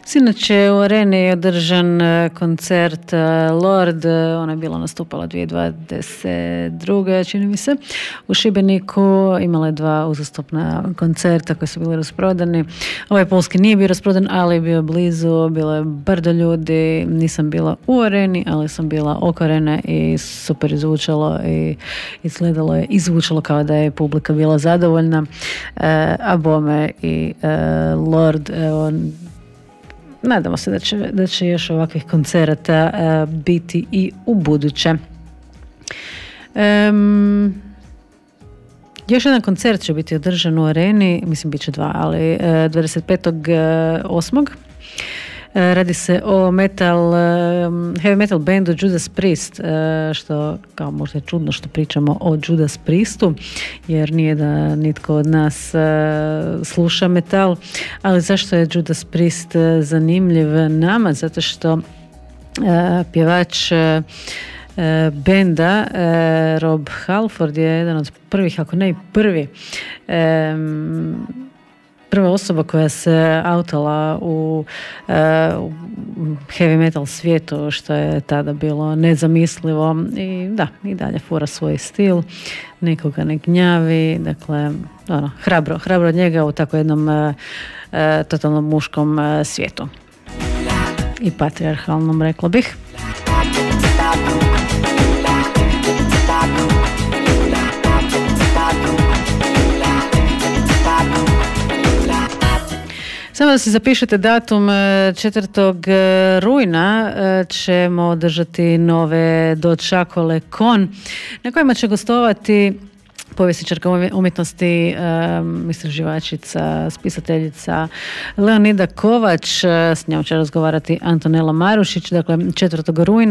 Sinoć je u Areni održan koncert Lord, ona je bila nastupala 2022. čini mi se, u Šibeniku, imala je 2 uzastopna koncerta koji su bili rasprodani. Ovaj polski nije bio rasprodan, ali je bio blizu, bilo je brdo ljudi, nisam bila u Areni, ali sam bila oko Arene i super izvučalo i izgledalo je, izvučalo kao da je publika bila zadovoljna, a bome i Lord, evo, nadamo se da će još ovakvih koncerata biti i u buduće. Još jedan koncert će biti održan u Areni, mislim bit će 2, ali 25.8. Radi se o heavy metal bandu Judas Priest, što kao možda je čudno što pričamo o Judas Priestu, jer nije da nitko od nas sluša metal, ali zašto je Judas Priest zanimljiv nama? Zato što pjevač benda Rob Halford je jedan od prvih, ako ne i prvi, prva osoba koja se autala u heavy metal svijetu, što je tada bilo nezamislivo, i da, i dalje fura svoj stil, nikoga ne gnjavi, dakle, hrabro od njega u tako jednom totalno muškom svijetu i patrijarhalnom, rekla bih. Samo da si zapišete datum, 4. rujna ćemo održati nove Dočakole Kon, na kojima će gostovati povjesničarka umjetnosti, istraživačica, spisateljica Leonida Kovač, s njom će razgovarati Antonela Marušić, dakle 4. rujna.